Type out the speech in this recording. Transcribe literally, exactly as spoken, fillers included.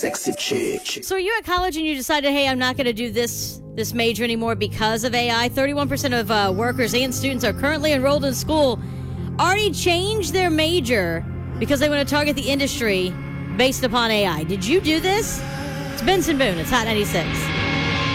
sexy chick. So are you at college and you decided, hey, I'm not going to do this this major anymore because of A I? thirty-one percent of uh, workers and students are currently enrolled in school already changed their major because they want to target the industry based upon A I. Did you do this? It's Benson Boone. It's Hot ninety-six.